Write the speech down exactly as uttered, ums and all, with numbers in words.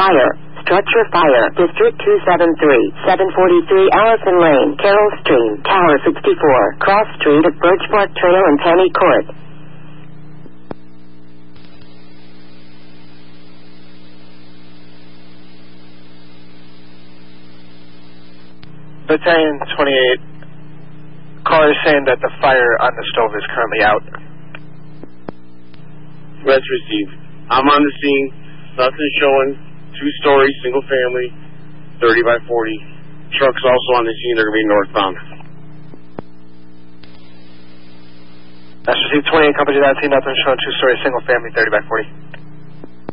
Fire. Structure fire. District two seven three. seven forty-three Allison Lane. Carroll Stream. Tower sixty-four. Cross Street at Birchbark Trail and Penny Court. Battalion twenty-eight. Caller is saying that the fire on the stove is currently out. Rest received. I'm on the scene. Nothing showing. Two-story, single family, thirty by forty. Trucks also on the scene. They're going to be northbound. Rest received. twenty-eight, company that scene. Nothing showing. Two-story, single family, thirty by forty.